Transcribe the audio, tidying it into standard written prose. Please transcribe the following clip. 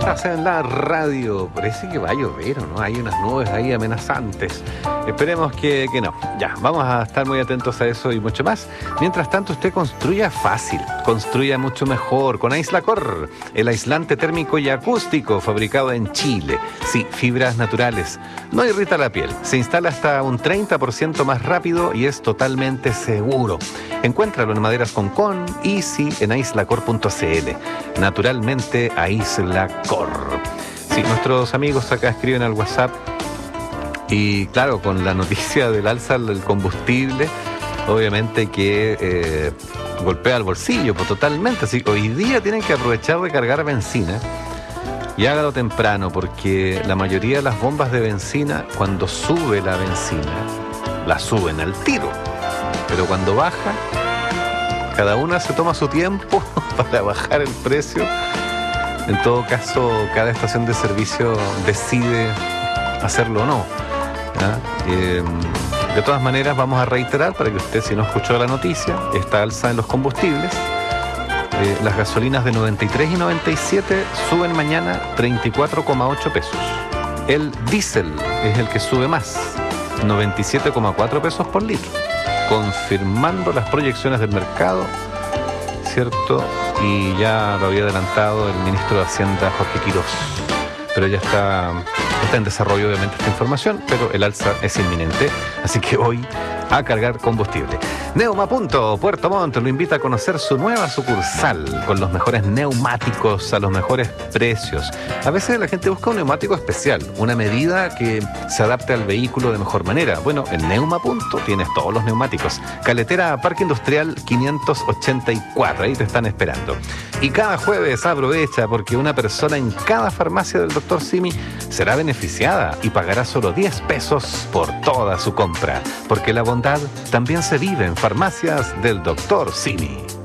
Estás en la radio. Parece que va a llover, ¿o no? Hay unas nubes ahí amenazantes. Esperemos que no. Ya, vamos a estar muy atentos a eso y mucho más. Mientras tanto, usted construya fácil, construya mucho mejor con Aislacor, el aislante térmico y acústico fabricado en Chile. Sí, fibras naturales. No irrita la piel. Se instala hasta un 30% más rápido y es totalmente seguro. Encuéntralo en maderas Concon, Easy, en aislacor.cl. Naturalmente, Aislacor. Sí, nuestros amigos acá escriben al WhatsApp y claro, con la noticia del alza del combustible, obviamente que golpea el bolsillo pues, totalmente. Así que hoy día tienen que aprovechar de cargar benzina y hágalo temprano porque la mayoría de las bombas de benzina, cuando sube la benzina, la suben al tiro. Pero cuando baja, cada una se toma su tiempo para bajar el precio. En todo caso, cada estación de servicio decide hacerlo o no. De todas maneras, vamos a reiterar para que usted, si no escuchó la noticia, esta alza en los combustibles. Las gasolinas de 93 y 97 suben mañana 34,8 pesos. El diésel es el que sube más, 97,4 pesos por litro, confirmando las proyecciones del mercado, ¿cierto? Y ya lo había adelantado el ministro de Hacienda, Jorge Quirós. Pero ya está en desarrollo, obviamente, esta información, pero el alza es inminente, así que hoy a cargar combustible. Neuma Punto Puerto Montt lo invita a conocer su nueva sucursal con los mejores neumáticos a los mejores precios. A veces la gente busca un neumático especial, una medida que se adapte al vehículo de mejor manera. Bueno, en Neuma Punto tienes todos los neumáticos. Caletera Parque Industrial 584, ahí te están esperando. Y cada jueves aprovecha porque una persona en cada farmacia del Dr. Simi será beneficiada y pagará solo 10 pesos por toda su compra. Porque la bondad también se vive en farmacias del Dr. Simi.